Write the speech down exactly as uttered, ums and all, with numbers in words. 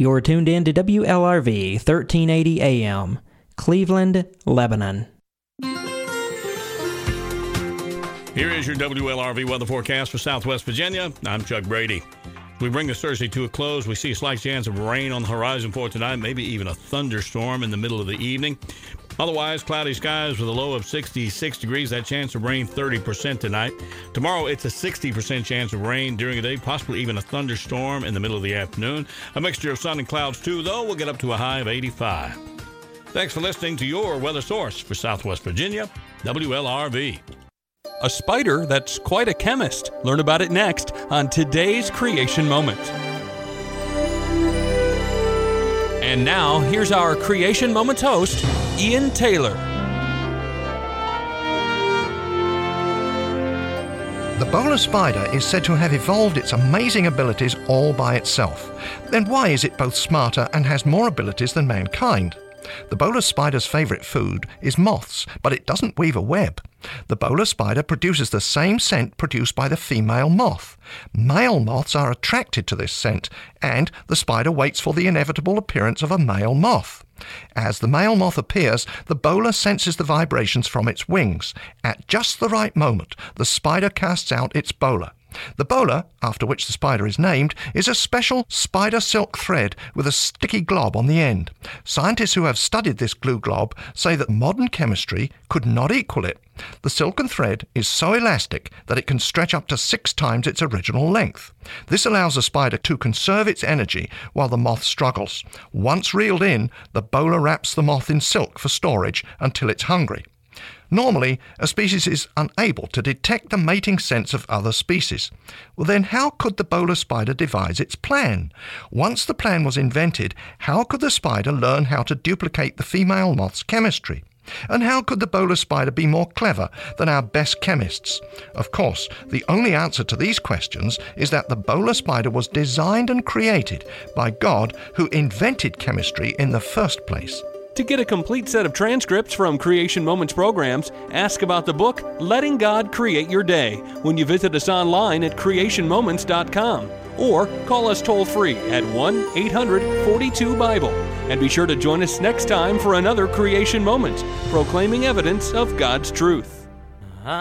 You're tuned in to W L R V thirteen eighty A M, Cleveland, Lebanon. Here is your W L R V weather forecast for Southwest Virginia. I'm Chuck Brady. We bring this Thursday to a close. We see a slight chance of rain on the horizon for tonight, maybe even a thunderstorm in the middle of the evening. Otherwise, cloudy skies with a low of sixty-six degrees. That chance of rain, thirty percent tonight. Tomorrow, it's a sixty percent chance of rain during the day, possibly even a thunderstorm in the middle of the afternoon. A mixture of sun and clouds, too, though. We'll get up to a high of eighty-five. Thanks for listening to your weather source for Southwest Virginia, W L R V. A spider that's quite a chemist. Learn about it next on today's Creation Moment. And now, here's our Creation Moments host, Ian Taylor. The bowler spider is said to have evolved its amazing abilities all by itself. Then why is it both smarter and has more abilities than mankind? The bowler spider's favourite food is moths, but it doesn't weave a web. The bowler spider produces the same scent produced by the female moth. Male moths are attracted to this scent, and the spider waits for the inevitable appearance of a male moth. As the male moth appears, the bowler senses the vibrations from its wings. At just the right moment, the spider casts out its bowler. The bowler, after which the spider is named, is a special spider silk thread with a sticky glob on the end. Scientists who have studied this glue glob say that modern chemistry could not equal it. The silken thread is so elastic that it can stretch up to six times its original length. This allows the spider to conserve its energy while the moth struggles. Once reeled in, the bowler wraps the moth in silk for storage until it's hungry. Normally, a species is unable to detect the mating scents of other species. Well, then how could the bowler spider devise its plan? Once the plan was invented, how could the spider learn how to duplicate the female moth's chemistry? And how could the bowler spider be more clever than our best chemists? Of course, the only answer to these questions is that the bowler spider was designed and created by God, who invented chemistry in the first place. To get a complete set of transcripts from Creation Moments programs, ask about the book Letting God Create Your Day when you visit us online at creation moments dot com or call us toll-free at one eight hundred forty-two Bible. And be sure to join us next time for another Creation Moments, proclaiming evidence of God's truth.